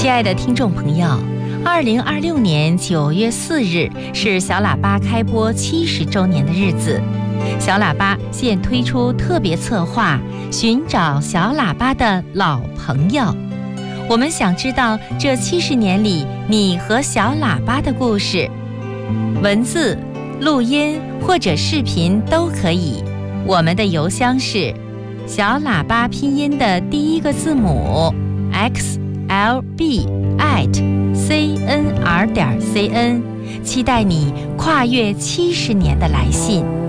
亲爱的听众朋友，2026年9月4日是小喇叭开播70周年的日子。小喇叭现推出特别策划，寻找小喇叭的老朋友。我们想知道这70年里你和小喇叭的故事，文字、录音或者视频都可以。我们的邮箱是小喇叭拼音的第一个字母 xlb@cnr.cn， 期待你跨越70年的来信。